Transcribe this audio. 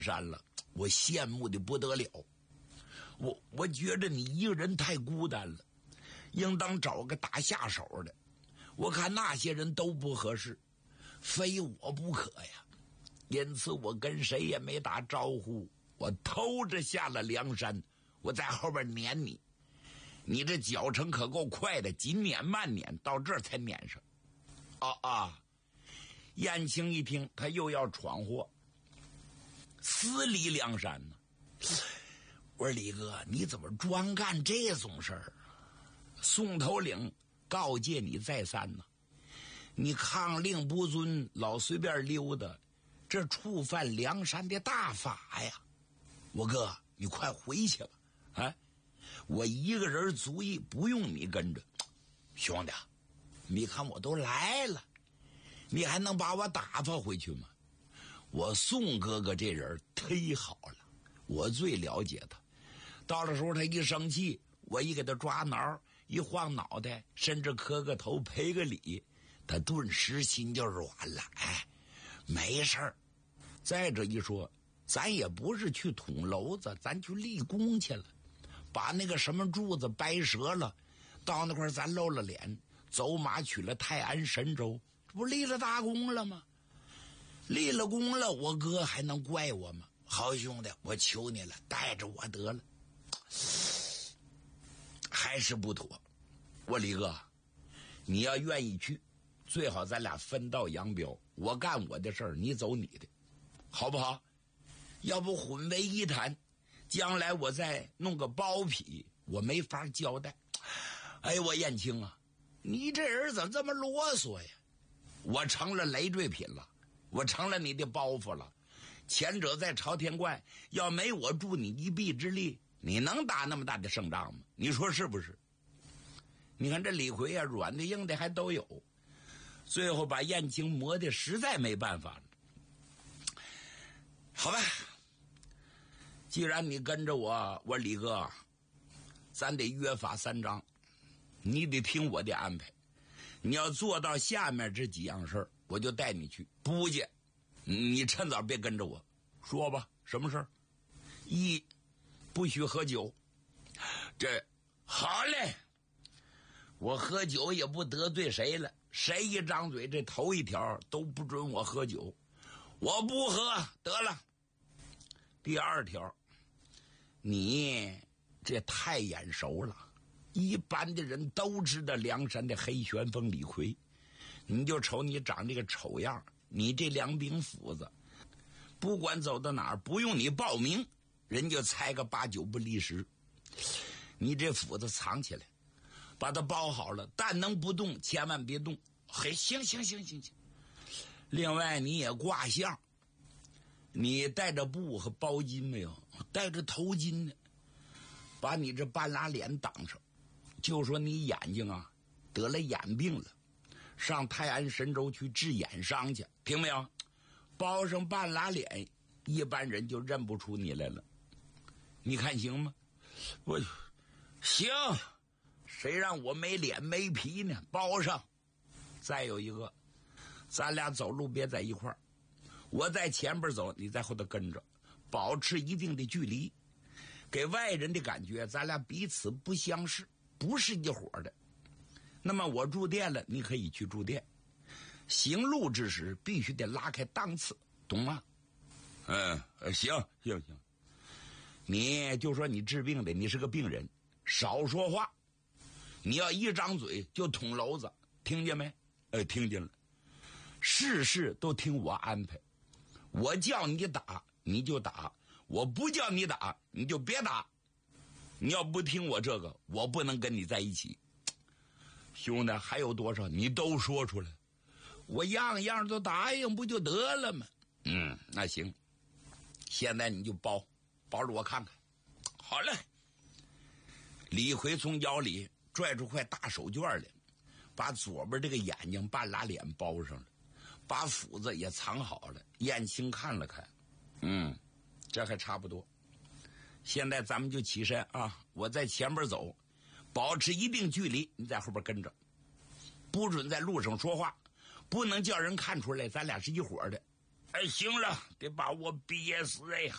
山了，我羡慕的不得了。我觉得你一个人太孤单了，应当找个打下手的。我看那些人都不合适，非我不可呀。因此我跟谁也没打招呼，我偷着下了梁山，我在后边撵你。你这脚程可够快的，紧撵慢撵，到这儿才撵上。燕青一听，他又要闯祸，私离梁山呢。我说李哥，你怎么专干这种事儿？宋头领告诫你再三呢，你抗令不遵，老随便溜达，这触犯梁山的大法呀！我哥，你快回去吧，啊！我一个人足矣，不用你跟着。兄弟，你看我都来了，你还能把我打发回去吗？我宋哥哥这人忒好了，我最了解他。到了时候他一生气，我一给他抓挠，一晃脑袋，甚至磕个头赔个礼，他顿时心就软了。哎，没事儿。再者一说，咱也不是去捅娄子，咱去立功去了，把那个什么柱子掰折了，到那块咱露了脸，走马取了泰安神州，这不立了大功了吗？立了功了，我哥还能怪我吗？好兄弟，我求你了，带着我得了。还是不妥。我李哥，你要愿意去，最好咱俩分道扬镳，我干我的事儿，你走你的，好不好？要不混为一谈，将来我再弄个包庇，我没法交代。哎，我燕青啊，你这人怎么这么啰嗦呀？我成了累赘品了，我成了你的包袱了。前者在朝天关，要没我助你一臂之力，你能打那么大的胜仗吗？你说是不是？你看这李逵啊，软的硬的还都有，最后把燕青磨的实在没办法了。好吧，既然你跟着我，我李哥，咱得约法三章，你得听我的安排。你要做到下面这几样事儿，我就带你去。不去，你趁早别跟着我。说吧，什么事儿？一，不许喝酒。这好嘞，我喝酒也不得罪谁了，谁一张嘴，这头一条都不准我喝酒，我不喝得了。第二条，你这太眼熟了，一般的人都知道梁山的黑旋风李逵，你就瞅你长这个丑样，你这两柄斧子，不管走到哪儿，不用你报名，人就猜个8、9不离10。你这斧子藏起来，把它包好了，但能不动，千万别动。嘿，行。另外你也挂相，你带着布和包巾没有？带着头巾呢，把你这半拉脸挡上。就说你眼睛啊得了眼病了，上泰安神州去治眼伤去，听没有？包上半拉脸，一般人就认不出你来了。你看行吗？我行，谁让我没脸没皮呢？包上。再有一个，咱俩走路别在一块儿，我在前边走，你在后头跟着，保持一定的距离，给外人的感觉咱俩彼此不相识，不是一伙的。那么我住店了，你可以去住店，行路之时必须得拉开档次，懂吗？行。你就说你治病的，你是个病人，少说话，你要一张嘴就捅娄子，听见没？听见了。事事都听我安排，我叫你打你就打，我不叫你打你就别打。你要不听我这个，我不能跟你在一起。兄弟，还有多少你都说出来，我样样都答应不就得了吗？那行，现在你就包着我看看。好嘞。李逵从腰里拽出块大手绢来，把左边这个眼睛半拉脸包上了，把斧子也藏好了。燕青看了看，这还差不多。现在咱们就起身啊，我在前边走，保持一定距离，你在后边跟着，不准在路上说话，不能叫人看出来咱俩是一伙的。 哎，行了，得把我憋死哎！